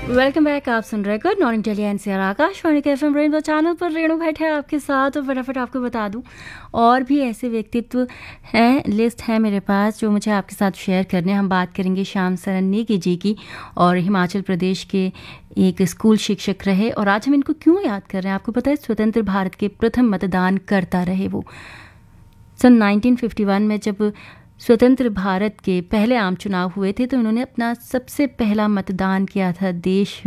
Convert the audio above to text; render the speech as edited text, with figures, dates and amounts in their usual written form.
Welcome back. आप सुन रहे good morning Delhi NCR Akashvani के एफएम रेनबो चैनल पर। रेणु भट्ट है आपके साथ। और फटाफट आपको बता दूं, और भी ऐसे व्यक्तित्व हैं, लिस्ट है मेरे पास जो मुझे आपके साथ शेयर करने। हम बात करेंगे श्याम सरन नेगी जी की, और हिमाचल प्रदेश के एक स्कूल शिक्षक रहे। और आज हम इनको क्यों याद कर रहे हैं आपको पता है? स्वतंत्र भारत के प्रथम मतदान करता रहे वो। सन 1951 में जब स्वतंत्र भारत के पहले आम चुनाव हुए थे तो उन्होंने अपना सबसे पहला मतदान किया था देश